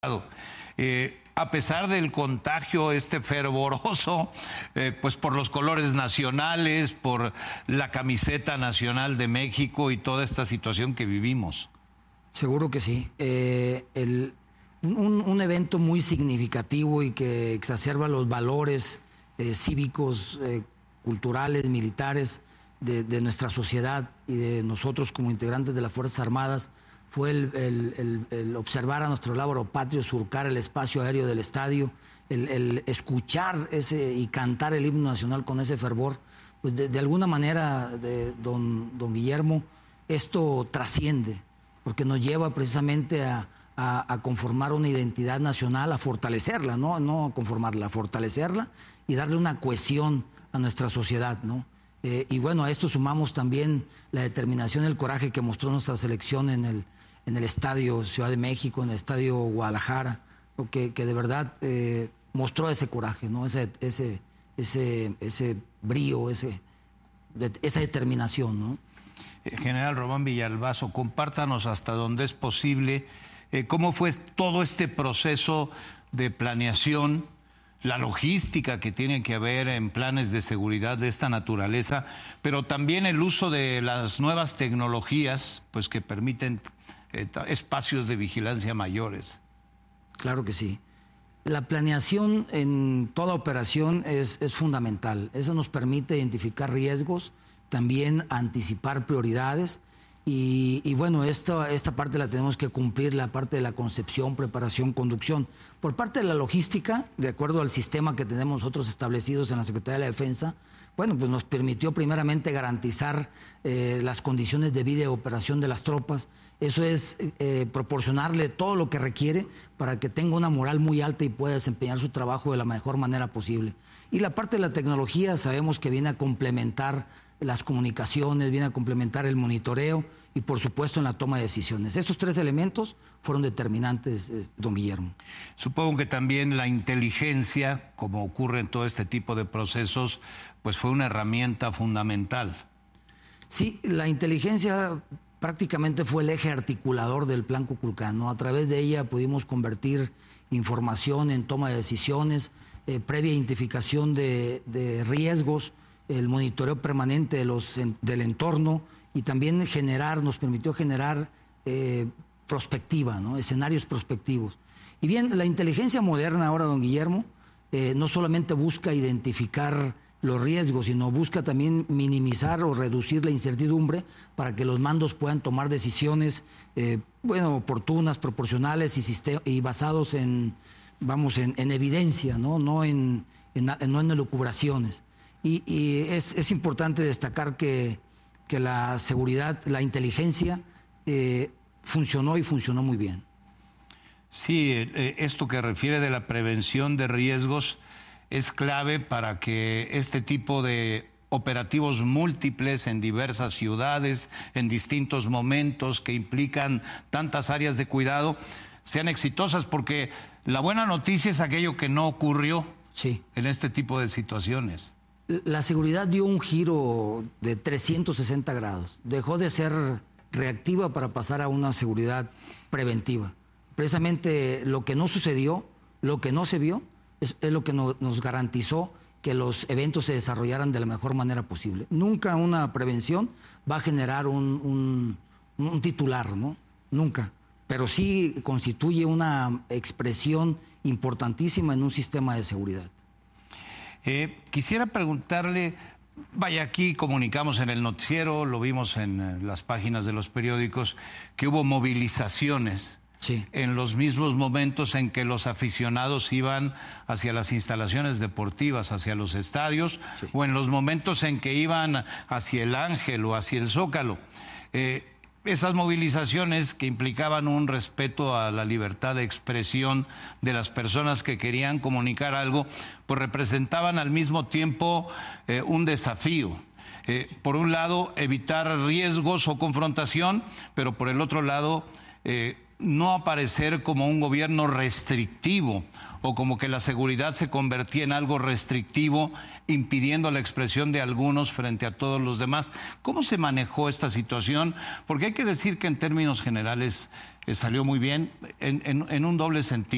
A pesar del contagio fervoroso, pues por los colores nacionales, por la camiseta nacional de México y toda esta situación que vivimos. Seguro que sí. Un evento muy significativo y que exacerba los valores cívicos, culturales, militares de nuestra sociedad y de nosotros como integrantes de las Fuerzas Armadas, fue el observar a nuestro lábaro patrio surcar el espacio aéreo del estadio, el escuchar y cantar el himno nacional con ese fervor. Pues de alguna manera, don Guillermo, esto trasciende, porque nos lleva precisamente a conformar una identidad nacional, a fortalecerla, no a conformarla, a fortalecerla y darle una cohesión a nuestra sociedad, ¿no? Y bueno, a esto sumamos también la determinación y el coraje que mostró nuestra selección en el Estadio Ciudad de México, en el Estadio Guadalajara, que de verdad mostró ese coraje, ¿no? Ese brío, esa determinación, ¿no? General Román Villalbazo, compártanos hasta donde es posible cómo fue todo este proceso de planeación, la logística que tiene que haber en planes de seguridad de esta naturaleza, pero también el uso de las nuevas tecnologías, pues que permiten espacios de vigilancia mayores. Claro que sí. La planeación en toda operación es fundamental. Eso nos permite identificar riesgos, también anticipar prioridades y bueno, esta parte la tenemos que cumplir, la parte de la concepción, preparación, conducción. Por parte de la logística, de acuerdo al sistema que tenemos nosotros establecidos en la Secretaría de la Defensa, bueno, pues nos permitió primeramente garantizar las condiciones de vida y operación de las tropas. Eso es proporcionarle todo lo que requiere para que tenga una moral muy alta y pueda desempeñar su trabajo de la mejor manera posible. Y la parte de la tecnología sabemos que viene a complementar las comunicaciones, viene a complementar el monitoreo y por supuesto en la toma de decisiones. Estos tres elementos fueron determinantes, don Guillermo. Supongo que también la inteligencia, como ocurre en todo este tipo de procesos, pues fue una herramienta fundamental. Sí, la inteligencia prácticamente fue el eje articulador del Plan Kukulcán, ¿no? A través de ella pudimos convertir información en toma de decisiones, previa identificación de riesgos, el monitoreo permanente del entorno y también nos permitió generar prospectiva, ¿no? Escenarios prospectivos. Y bien, la inteligencia moderna ahora, don Guillermo, no solamente busca identificar los riesgos, sino busca también minimizar o reducir la incertidumbre para que los mandos puedan tomar decisiones oportunas, proporcionales y basados en evidencia, no en elucubraciones. Y es importante destacar que la seguridad, la inteligencia funcionó y funcionó muy bien. Sí, esto que refiere de la prevención de riesgos es clave para que este tipo de operativos múltiples en diversas ciudades, en distintos momentos que implican tantas áreas de cuidado, sean exitosas, porque la buena noticia es aquello que no ocurrió en este tipo de situaciones. La seguridad dio un giro de 360 grados. Dejó de ser reactiva para pasar a una seguridad preventiva. Precisamente lo que no sucedió, lo que no se vio, es lo que nos garantizó que los eventos se desarrollaran de la mejor manera posible. Nunca una prevención va a generar un titular, ¿no? Nunca. Pero sí constituye una expresión importantísima en un sistema de seguridad. Quisiera preguntarle, vaya, aquí comunicamos en el noticiero, lo vimos en las páginas de los periódicos, que hubo movilizaciones en los mismos momentos en que los aficionados iban hacia las instalaciones deportivas, hacia los estadios, o en los momentos en que iban hacia el Ángel o hacia el Zócalo. Esas movilizaciones que implicaban un respeto a la libertad de expresión de las personas que querían comunicar algo, pues representaban al mismo tiempo un desafío. Por un lado, evitar riesgos o confrontación, pero por el otro lado, no aparecer como un gobierno restrictivo o como que la seguridad se convertía en algo restrictivo, impidiendo la expresión de algunos frente a todos los demás. ¿Cómo se manejó esta situación? Porque hay que decir que en términos generales salió muy bien, en un doble sentido.